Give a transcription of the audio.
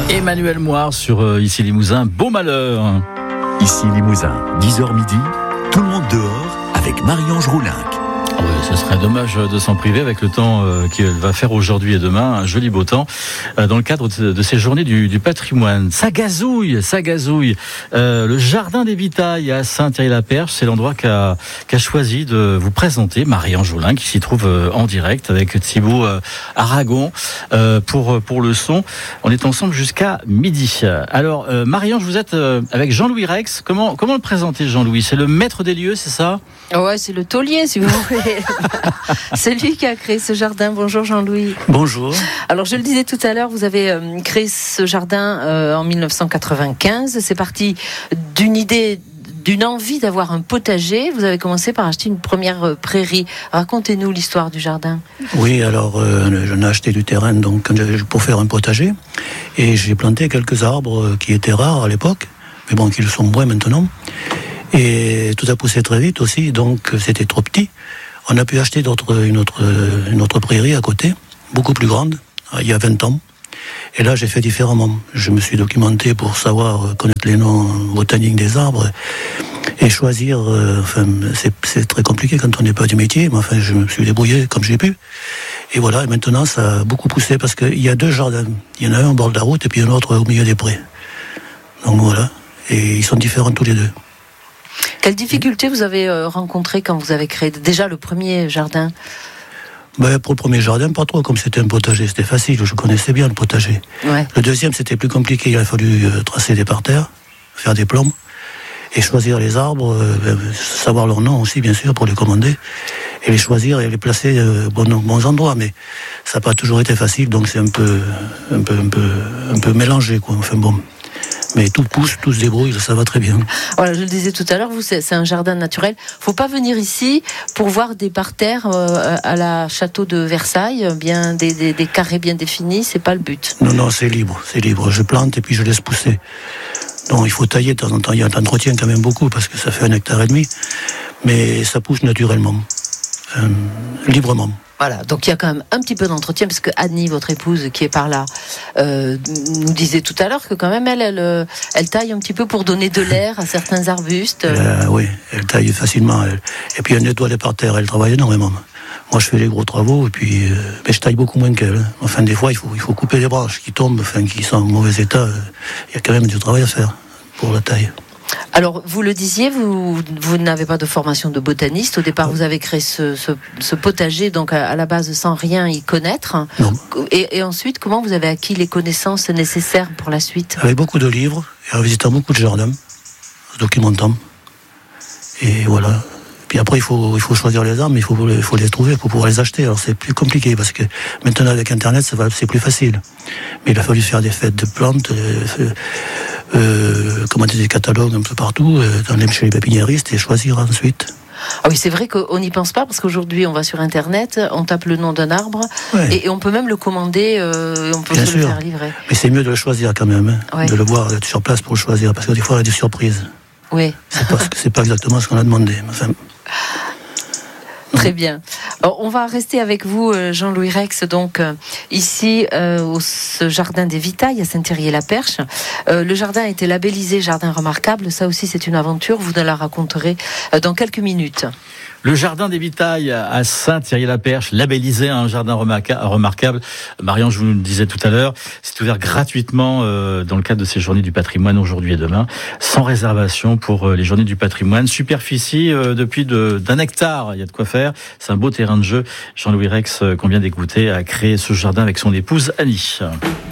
Emmanuel Moire sur Ici Limousin, beau malheur. Ici Limousin, 10h midi, tout le monde dehors avec Marie-Ange Roulinck. Oui, ce serait dommage de s'en priver avec le temps qu'il va faire aujourd'hui et demain, un joli beau temps, dans le cadre de ces journées du patrimoine. Ça gazouille. Le jardin des Vitailles à Saint-Thierry-la-Perche, c'est l'endroit qu'a choisi de vous présenter Marie-Ange Roulinck, qui s'y trouve en direct avec Thibaut Aragon pour le son. On est ensemble jusqu'à midi. Alors, Marie-Ange, vous êtes avec Jean-Louis Rex. Comment le présenter, Jean-Louis ? C'est le maître des lieux, c'est ça ? Ouais, c'est le taulier, si vous voulez. C'est lui qui a créé ce jardin. Bonjour Jean-Louis. Bonjour. Alors je le disais tout à l'heure, vous avez créé ce jardin en 1995. C'est parti d'une idée, d'une envie d'avoir un potager. Vous avez commencé par acheter une première prairie. Racontez-nous l'histoire du jardin. Oui, alors j'en ai acheté du terrain donc, pour faire un potager. Et j'ai planté quelques arbres qui étaient rares à l'époque, mais bon, qui le sont moins maintenant. Et tout a poussé très vite aussi, donc c'était trop petit. On a pu acheter une autre prairie à côté, beaucoup plus grande, il y a 20 ans. Et là, j'ai fait différemment. Je me suis documenté pour savoir connaître les noms botaniques des arbres et choisir. C'est très compliqué quand on n'est pas du métier, mais enfin, je me suis débrouillé comme j'ai pu. Et voilà, et maintenant, ça a beaucoup poussé parce qu'il y a deux jardins. Il y en a un au bord de la route et puis un autre au milieu des prés. Donc voilà, et ils sont différents tous les deux. Quelles difficultés vous avez rencontrées quand vous avez créé déjà le premier jardin ? Pour le premier jardin, pas trop, comme c'était un potager, c'était facile, je connaissais bien le potager. Ouais. Le deuxième, c'était plus compliqué, il a fallu tracer des parterres, faire des plombs, et choisir les arbres, savoir leur nom aussi, bien sûr, pour les commander, et les choisir et les placer aux bons endroits, mais ça n'a pas toujours été facile, donc c'est un peu mélangé, quoi, enfin bon. Mais tout pousse, tout se débrouille, ça va très bien. Voilà, je le disais tout à l'heure, vous, c'est un jardin naturel. Faut pas venir ici pour voir des parterres à la château de Versailles, bien des carrés bien définis, c'est pas le but. Non, c'est libre. Je plante et puis je laisse pousser. Donc il faut tailler de temps en temps, il y a un entretien quand même beaucoup, parce que ça fait 1,5 hectare, mais ça pousse naturellement, librement. Voilà, donc il y a quand même un petit peu d'entretien, parce que Annie, votre épouse, qui est par là, nous disait tout à l'heure que quand même, elle taille un petit peu pour donner de l'air à certains arbustes. Oui, elle taille facilement. Et puis elle nettoie les parterres, elle travaille énormément. Moi, je fais les gros travaux, et puis je taille beaucoup moins qu'elle. Enfin, des fois, il faut couper les branches qui tombent, qui sont en mauvais état. Il y a quand même du travail à faire pour la taille. Alors, vous le disiez, vous n'avez pas de formation de botaniste. Au départ, vous avez créé ce potager, donc à la base, sans rien y connaître. Non. Et ensuite, comment vous avez acquis les connaissances nécessaires pour la suite ? Avec beaucoup de livres, et en visitant beaucoup de jardins, en documentant. Et voilà. Puis après, il faut choisir les arbres, mais il faut les trouver pour pouvoir les acheter. Alors c'est plus compliqué, parce que maintenant, avec Internet, c'est plus facile. Mais il a fallu faire des fêtes de plantes, commander des catalogues un peu partout, chez les pépiniéristes, et choisir ensuite. Ah oui, c'est vrai qu'on n'y pense pas, parce qu'aujourd'hui, on va sur Internet, on tape le nom d'un arbre, ouais. et on peut même le commander, on peut le faire livrer. Mais c'est mieux de le choisir quand même, ouais. De le voir sur place pour le choisir, parce que des fois, il y a des surprises. Oui. C'est pas exactement ce qu'on a demandé. Enfin, très bien. Alors, on va rester avec vous, Jean-Louis Rex, donc ici au jardin des Vitailles à Saint-Thierry-la-Perche. Le jardin a été labellisé jardin remarquable. Ça aussi, c'est une aventure. Vous nous la raconterez dans quelques minutes. Le jardin des Vitailles à Saint-Thierry-la-Perche, labellisé un jardin remarquable. Marie-Ange, je vous le disais tout à l'heure, c'est ouvert gratuitement dans le cadre de ces journées du patrimoine aujourd'hui et demain, sans réservation pour les journées du patrimoine. Superficie depuis d'1 hectare, il y a de quoi faire. C'est un beau terrain de jeu. Jean-Louis Rex, qu'on vient d'écouter, a créé ce jardin avec son épouse Annie.